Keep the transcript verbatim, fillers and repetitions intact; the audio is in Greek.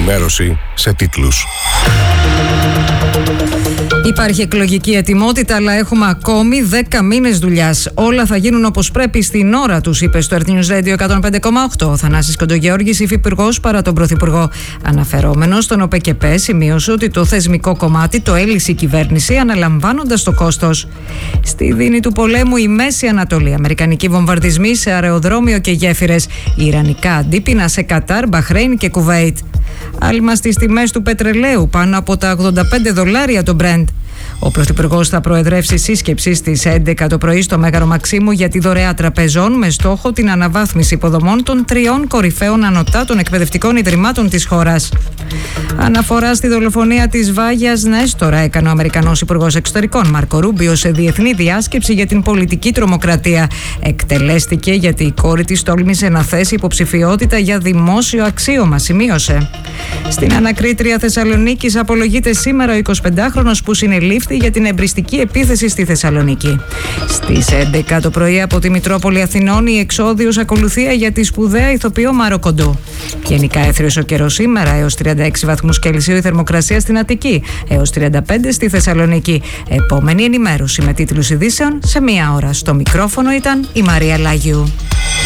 ενημέρωση σε τίτλους. Υπάρχει εκλογική ετοιμότητα, αλλά έχουμε ακόμη δέκα μήνες δουλειάς. Όλα θα γίνουν όπως πρέπει στην ώρα τους, είπε στο Earth News Radio εκατόν πέντε κόμμα οκτώ ο Θανάσης Κοντογεώργης, υφυπουργός παρά τον Πρωθυπουργό. Αναφερόμενος στον ΟΠΕΚΕΠΕ, σημείωσε ότι το θεσμικό κομμάτι το έλυσε η κυβέρνηση, αναλαμβάνοντας το κόστος. Στη δίνη του πολέμου η Μέση Ανατολή, αμερικανικοί βομβαρδισμοί σε αεροδρόμιο και γέφυρες, ιρανικά αντίπεινα σε Κατάρ, Μπαχρέιν και Κουβέιτ. Άλμα στις τιμές του πετρελαίου, πάνω από τα ογδόντα πέντε δολάρια το Brent. Ο Πρωθυπουργός θα προεδρεύσει σύσκεψη στις έντεκα το πρωί στο Μέγαρο Μαξίμου για τη δωρεά τραπεζών, με στόχο την αναβάθμιση υποδομών των τριών κορυφαίων ανωτάτων εκπαιδευτικών ιδρυμάτων της χώρας. Αναφορά στη δολοφονία της Βάγιας Νέστορα έκανε ο Αμερικανός Υπουργός Εξωτερικών Μάρκο Ρούμπιο σε διεθνή διάσκεψη για την πολιτική τρομοκρατία. Εκτελέστηκε γιατί η κόρη της τόλμησε να θέσει υποψηφιότητα για δημόσιο αξίωμα, σημείωσε. Στην ανακρίτρια Θεσσαλονίκης απολογείται σήμερα ο εικοσιπεντάχρονος που συνελήφθη για την εμπριστική επίθεση στη Θεσσαλονίκη. Στις έντεκα το πρωί από τη Μητρόπολη Αθηνών η εξόδιος ακολουθία για τη σπουδαία ηθοποιό Μάρο Κοντό. Γενικά έθριος ο καιρός σήμερα, έως τριάντα έξι βαθμούς Κελσίου η θερμοκρασία στην Αττική, έως τριάντα πέντε στη Θεσσαλονίκη. Επόμενη ενημέρωση με τίτλους ειδήσεων σε μία ώρα. Στο μικρόφωνο ήταν η Μαρία Λάγιου.